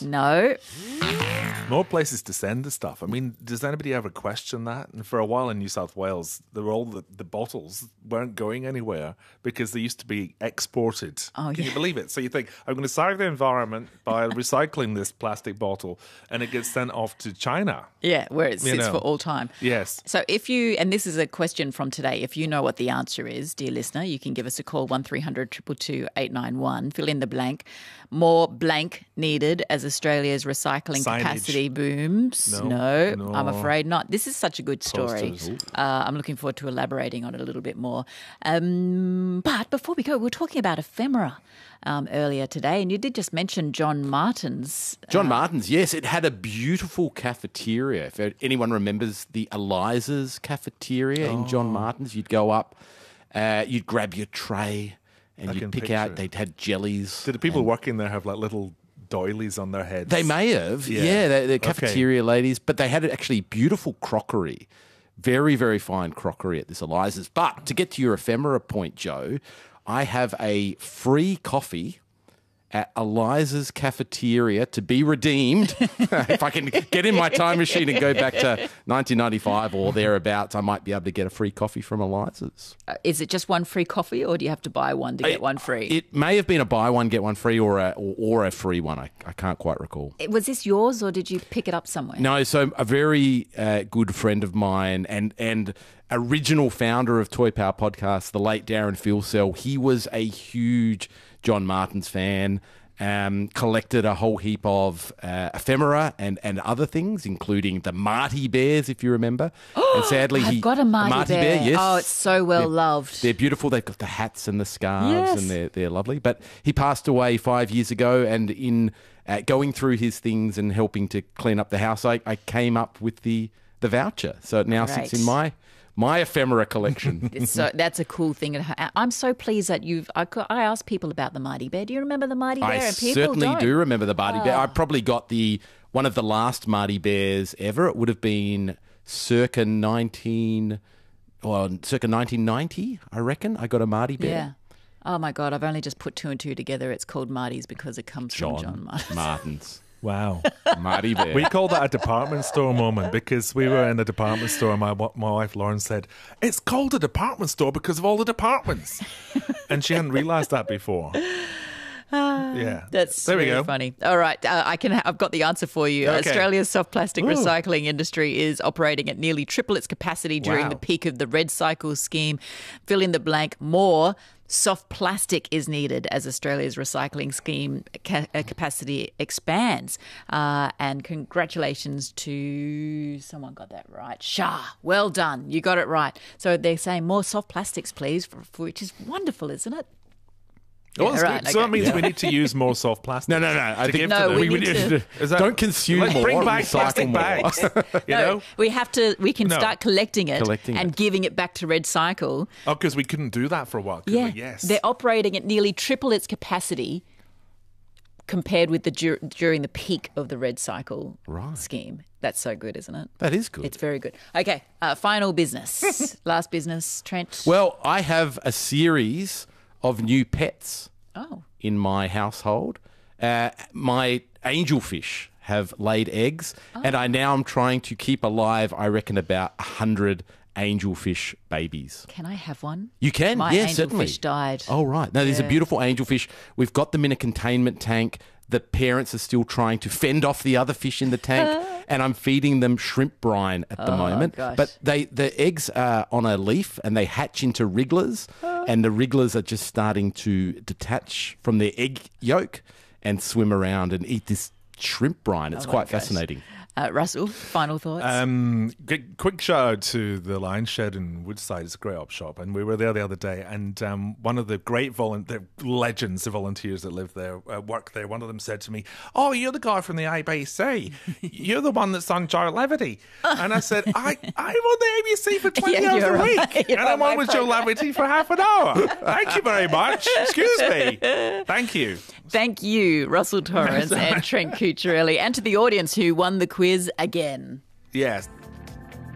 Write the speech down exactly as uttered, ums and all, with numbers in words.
No. More places to send the stuff. I mean, does anybody ever question that? And for a while in New South Wales, there were all the, the bottles weren't going anywhere because they used to be exported. Oh, Can yeah. you believe it? So you think, I'm going to save the environment by recycling this plastic bottle, and it gets sent off to China. Yeah, where it You sits know. for all time. Yes. So if you, and this is a question from today, if you know what the answer is, dear listener, you can give us a call, one three hundred two two two eight nine one. Fill in the blank. More blank needed as Australia's recycling Signage. capacity booms. No, No, no. I'm afraid not. This is such a good story. Posters. Uh, I'm looking forward to elaborating on it a little bit more. Um, but before we go, we were talking about ephemera um, earlier today, and you did just mention John Martin's. John Martin's, yes, it had a beautiful cafeteria. If anyone remembers the Eliza's cafeteria in John Martin's, you'd go up, uh, you'd grab your tray, and I you'd can pick picture out. it. They'd had jellies. Did the people working there have like little doilies on their heads? They may have, Yeah. yeah, they're, they're Okay. cafeteria ladies, but they had actually beautiful crockery, very, very fine crockery at this Eliza's. But to get to your ephemera point, Joe, I have a free coffee at Eliza's cafeteria to be redeemed. If I can get in my time machine and go back to nineteen ninety-five or thereabouts, I might be able to get a free coffee from Eliza's. Uh, is it just one free coffee, or do you have to buy one to get It- one free? It may have been a buy one, get one free or a, or, or a free one. I, I can't quite recall. Was this yours, or did you pick it up somewhere? No, so a very uh, good friend of mine and and original founder of Toy Power Podcast, the late Darren Filsell, he was a huge John Martin's fan, um, collected a whole heap of uh, ephemera and, and other things, including the Marty Bears, if you remember. And sadly, I've he got a Marty, bear. yes. Oh, it's so well They're- loved. They're beautiful. They've got the hats and the scarves, Yes. and they're they're lovely. But he passed away five years ago, and in uh, going through his things and helping to clean up the house, I, I came up with the the voucher. So it now sits Great. in my my ephemera collection. It's so that's a cool thing. I'm so pleased that you've. I, co- I asked people about the Mighty Bear. Do you remember the Mighty Bear? I and people certainly don't. do remember the Marty Bear. I probably got the one of the last Marty Bears ever. It would have been circa nineteen, well, circa nineteen ninety. I reckon I got a Marty Bear. Yeah. Oh my God! I've only just put two and two together. It's called Marty's because it comes John, from John Martin. Martin's Wow. Marty Bear. We call that a department store moment because we were in a department store and my, my wife Lauren said, it's called a department store because of all the departments. And she hadn't realised that before. Yeah. That's there we really go. funny. All right, uh, I can. Ha- I've got the answer for you. Okay. Australia's soft plastic recycling industry is operating at nearly triple its capacity during Wow. the peak of the Red Cycle scheme. Fill in the blank. More soft plastic is needed as Australia's recycling scheme ca- uh, capacity expands. Uh, and congratulations to someone got that right. Shah, well done. You got it right. So they're saying more soft plastics, please, for, for, which is wonderful, isn't it? Oh, Yeah, that's right, good. So that okay. means we need to use more soft plastic. No, no, no. I To think give No, to we them. need to- Is that- Don't consume Let's more. Bring back recycle plastic more. bags. You No, know? we have to. We can No. start collecting it Collecting and it. giving it back to Red Cycle. Oh, because we couldn't do that for a while. Could Yeah, we? Yes. they're operating at nearly triple its capacity compared with the dur- during the peak of the Red Cycle Right. scheme. That's so good, isn't it? That is good. It's very good. Okay, uh, final business, last business, Trent. Well, I have a series of new pets oh, in my household. Uh, my angelfish have laid eggs, and I now am trying to keep alive, I reckon, about one hundred angelfish babies. can I have one? You can, My yeah, angelfish certainly. died. Oh, right. No, there's a Yeah. beautiful angelfish. We've got them in a containment tank. The parents are still trying to fend off the other fish in the tank, and I'm feeding them shrimp brine at the moment. gosh. But they the eggs are on a leaf, and they hatch into wrigglers, and the wrigglers are just starting to detach from their egg yolk and swim around and eat this shrimp brine. It's Oh my quite gosh. fascinating. Uh, Russell, final thoughts? Um, g- quick shout out to the Lion Shed in Woodside. It's a great op shop, and we were there the other day. And um, one of the great volunteer legends, the volunteers that live there, uh, work there. One of them said to me, "Oh, you're the guy from the A B C. You're the one that's on Joe Levity." And I said, "I I'm on the A B C for twenty Yeah, hours you're a on- week, you're and I'm on on my with Joe program." Levity for half an hour. Thank you very much. Excuse me. Thank you." Thank you, Russell Torrance and Trent Cucciarelli, and to the audience who won the quiz again. Yes,